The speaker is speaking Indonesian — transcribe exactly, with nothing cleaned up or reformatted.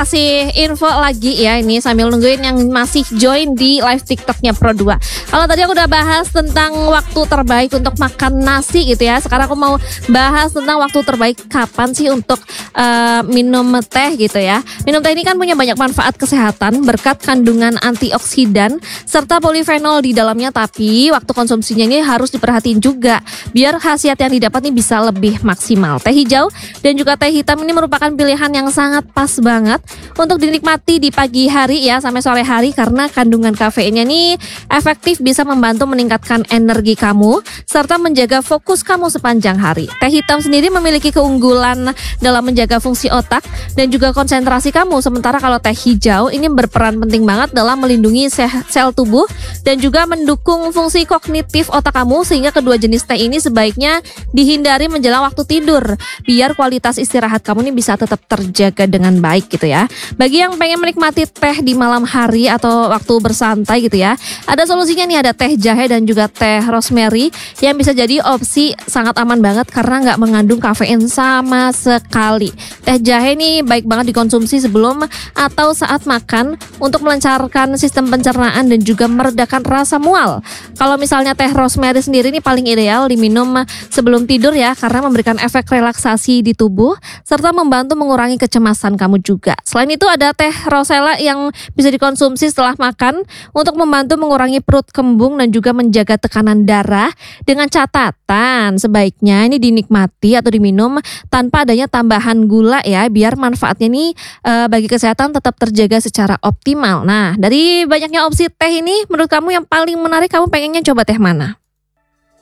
kasih info lagi ya ini sambil nungguin yang masih join di live TikToknya Pro dua. Kalau tadi aku udah bahas tentang waktu terbaik untuk makan nasi gitu ya. Sekarang aku mau bahas tentang waktu terbaik kapan sih untuk uh, minum teh gitu ya. Minum teh ini kan punya banyak manfaat kesehatan berkat kandungan antioksidan serta polifenol di dalamnya. Tapi waktu konsumsinya ini harus diperhatiin juga biar khasiat yang didapat ini bisa lebih maksimal. Teh hijau dan juga teh hitam ini merupakan pilihan yang sangat pas banget untuk dinikmati di pagi hari ya sampai sore hari karena kandungan kafeinnya ini efektif bisa membantu meningkatkan energi kamu serta menjaga fokus kamu sepanjang hari. Teh hitam sendiri memiliki keunggulan dalam menjaga fungsi otak dan juga konsentrasi kamu. Sementara kalau teh hijau ini berperan penting banget dalam melindungi sel tubuh dan juga mendukung fungsi kognitif otak kamu sehingga kedua jenis teh ini sebaiknya dihindari menjelang waktu tidur biar kualitas istirahat kamu ini bisa tetap terjaga dengan baik gitu ya. Bagi yang pengen menikmati teh di malam hari atau waktu bersantai gitu ya, ada solusinya nih, ada teh jahe dan juga teh rosemary yang bisa jadi opsi sangat aman banget karena nggak mengandung kafein sama sekali. Teh jahe nih baik banget dikonsumsi sebelum atau saat makan untuk melancarkan sistem pencernaan dan juga meredakan rasa mual. Kalau misalnya teh rosemary sendiri ini paling ideal diminum sebelum tidur ya karena memberikan efek relaksasi di tubuh serta membantu mengurangi kecemasan kamu juga. Selain itu ada teh rosella yang bisa dikonsumsi setelah makan untuk membantu mengurangi perut kembung dan juga menjaga tekanan darah dengan catatan sebaiknya ini dinikmati atau diminum tanpa adanya tambahan gula ya biar manfaatnya ini e, bagi kesehatan tetap terjaga secara optimal. Nah, dari banyaknya opsi teh ini menurut kamu yang paling menarik, kamu pengennya coba teh mana?